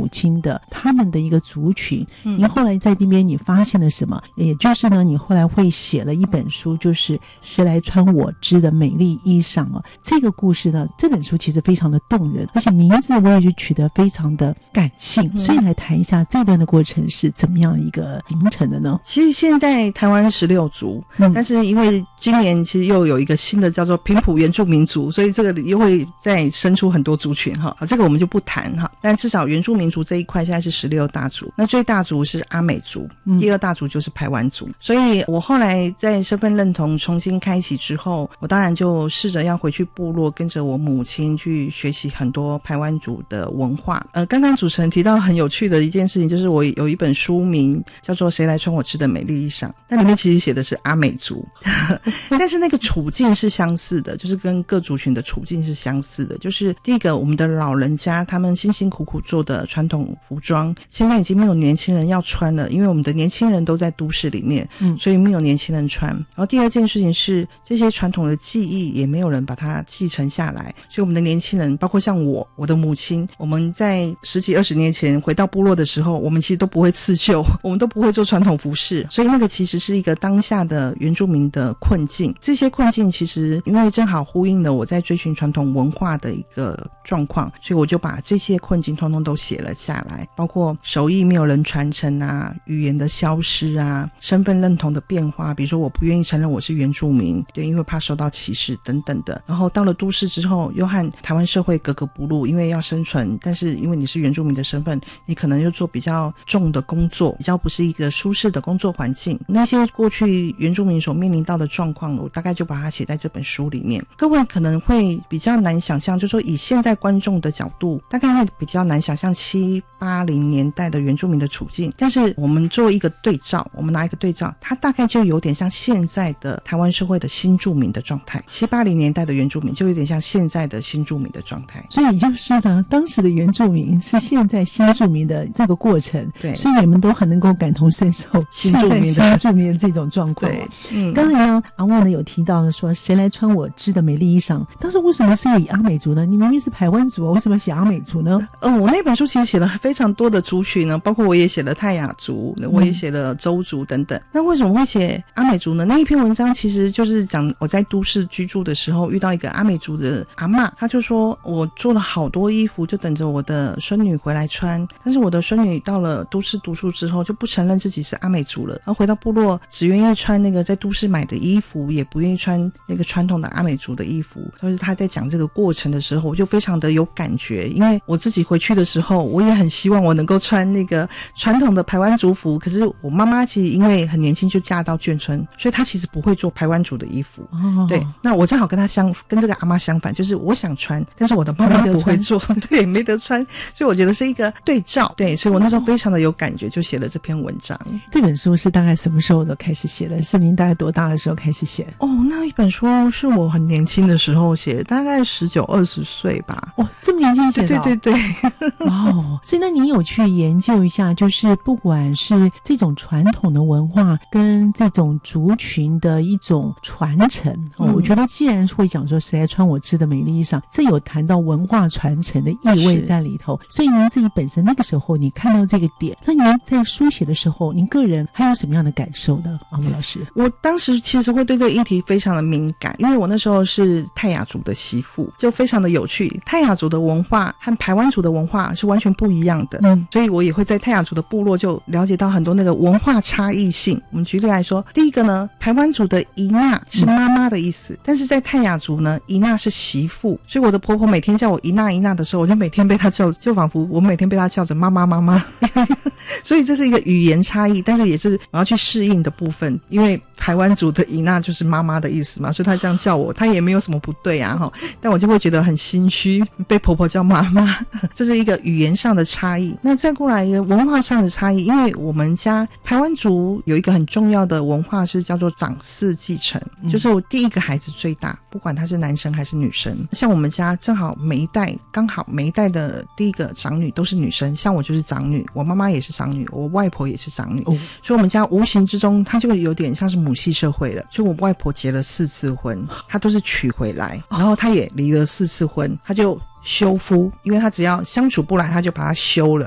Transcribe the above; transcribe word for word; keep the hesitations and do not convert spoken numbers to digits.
亲的他们的一个族群。您后来在那边你发现了什么？也就是呢，你后来会写了一本书，就是谁来穿我织的美丽衣裳啊。这个故事呢，这本书其实非常的动人，而且名字我也就取得非常的感性，所以来谈一下这段的过程是怎么样的一个形成的呢？ 其实现在台湾十六族、嗯、但是因为今年其实又有一个新的叫做平埔原住民族，所以这个又会再生出很多族群哈，这个我们就不谈哈。但至少原住民族这一块现在是十六大族，那最大族是阿美族、嗯、第二大族就是排湾族。所以我后来在身份认同重新开启之后，我当然就试着要回去部落，跟着我母亲去学习很多排湾族的文化。呃，刚刚主持人提到很有趣的一件事情，就是我有一本书名叫做《谁来穿我织的美丽衣裳》，那里面其实写的是阿美族但是那个处境是相似的，就是跟各族群的处境是相似的。就是第一个，我们的老人家他们辛辛苦苦做的传统服装现在已经没有年轻人要穿了，因为我们的年轻人都在都市里面、嗯、所以没有年轻人穿。然后第二件事情是这些传统的技艺也没有人把它继承下来，所以我们的年轻人包括像我我的母亲，我们在十几二十年前回到部落的时候，我们其实都不会刺绣，我们都不会做传统服饰，所以那个其实是一个当下的原住民的困境。这些困境其实因为正好呼应了我在追寻传统文化的一个状况，所以我就把这些困境通通都写了下来，包括手艺没有人传承啊，语言的消失啊，身份认同的变化，比如说我不愿意承认我是原住民，对，因为怕受到歧视等等的。然后到了都市之后又和台湾社会格格不入，因为要生存，但是因为你是原住民的身份，你可能又做比较重的工作，比较不是一个舒适的工作环境。那些过去原住民所面临到的状况，我大概就把它写在这本书里面。各位可能会比较难想象，就是说以现在观众的角度大概会比较难想象七八零年代的原住民的处境，但是我们做一个对照，我们拿一个对照，它大概就有点像现在的台湾社会的新住民的状态。七八零年代的原住民就有点像现在的新住民的状态， 所以也就是呢，当时的原住民是现在新住民的这个过程， 对， 所以你们都很能够感同身受新住民的新住民的这种状况。对，嗯，刚才呢，阿旺呢有提到了说谁来穿我织的美丽衣裳，当时为什么是有以阿美族呢？你明明是排湾族，为什么写阿美族呢？ 嗯，我那本书其实写了非常多的族群呢，包括我也写了泰雅族，我也写了邹族等等、嗯、那为什么会写阿美族呢？那一篇文章其实就是讲我在都市居住的时候遇到一个阿美族的阿嬷，她就说我做了好多衣服就等着我的孙女回来穿，但是我的孙女到了都市读书之后就不承认自己是阿美族了，然后回到部落只愿意穿那个在都市买的衣服，也不愿意穿那个传统的阿美族的衣服。所以她在讲这个过程的时候我就非常的有感觉，因为我自己回去的时候我也很希望我能够穿那个传统的排湾族服，可是我妈妈其实因为很年轻就嫁到眷村，所以她其实不会做排湾族的衣服、哦、对，那我正好跟她相跟这个阿嬷相反，就是我想穿，但是我的妈妈不会做，对，没得穿，所以我觉得是一个对照，对，所以我那时候非常的有感觉，就写了这篇文章。 这本书是大概什么时候都开始写的？是您大概多大的时候开始写？ 哦，那一本书是我很年轻的时候写的，大概十九二十岁吧。 哇，这么年轻写的、哦、 对对对哦，所以那你有去研究一下，就是不管是这种传统的文化跟这种族群的一种传承、哦嗯、我觉得既然会讲说谁来穿我织的美丽衣裳，这有谈到文化传承的意味在里头，所以您自己本身那个时候你看到这个点，那您在书写的时候您个人还有什么样的感受呢？阿木老师。 我当时其实会对这个议题非常的敏感，因为我那时候是泰雅族的媳妇，就非常的有趣，泰雅族的文化和排湾族的文化是完全不一样的，嗯，所以我也会在泰雅族的部落就了解到很多那个文化差异性。我们举例来说，第一个呢，排湾族的姨娜是妈妈的意思、嗯、但是在泰雅族呢，姨娜是媳妇，所以我的婆婆每天叫我姨娜姨娜的时候，我就每天被她叫，就仿佛我每天被她叫着妈妈妈妈所以这是一个语言差异，但是也是我要去适应的部分，因为排湾族的姨娜就是妈妈的意思嘛，所以她这样叫我，她也没有什么不对啊，但我就会觉得很心虚，被婆婆叫妈妈这是一个语言上的差异。那再过来一个文化上的差异，因为我们家排湾族有一个很重要的文化是叫做长嗣继承、嗯、就是我第一个孩子最大，不管他是男生还是女生，像我们家正好每一代刚好每一代的第一个长女都是女生，像我就是长女，我妈妈也是长女，我外婆也是长女、哦、所以我们家无形之中它就有点像是母系社会的，就我外婆结了四次婚，她都是娶回来，然后她也离了四次婚，她就休夫，因为她只要相处不来她就把她休了，